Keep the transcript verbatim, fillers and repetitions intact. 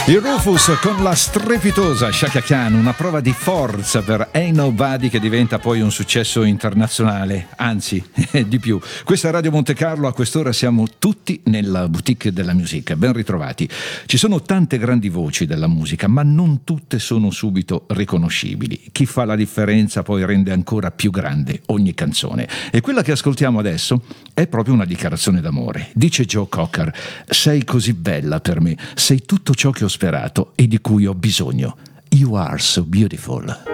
Il Rufus con la strepitosa Chaka Khan, una prova di forza per Ain't Nobody che diventa poi un successo internazionale, anzi di più. Questa è Radio Monte Carlo, a quest'ora siamo tutti nella boutique della musica, ben ritrovati. Ci sono tante grandi voci della musica, ma non tutte sono subito riconoscibili. Chi fa la differenza poi rende ancora più grande ogni canzone. E quella che ascoltiamo adesso è proprio una dichiarazione d'amore. Dice Joe Cocker: sei così bella per me, sei tutto ciò che ho sperato e di cui ho bisogno. You are so beautiful.